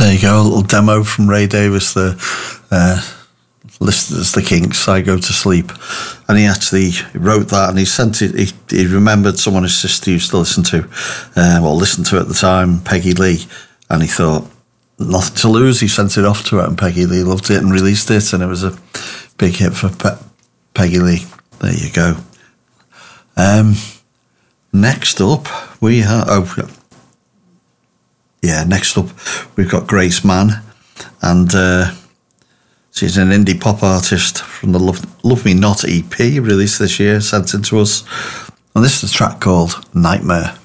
There you go, a little demo from Ray Davies, the listed as the Kinks, I Go to Sleep. And he actually wrote that and he sent it, he remembered someone his sister used to listen to, or listened to at the time, Peggy Lee. And he thought, nothing to lose. He sent it off to her and Peggy Lee loved it and released it. And it was a big hit for Peggy Lee. There you go. Next up, we have... next up, we've got Grace Mann. And she's an indie pop artist from the Love Me Not EP, released this year, sent it to us. And this is a track called Nightmare.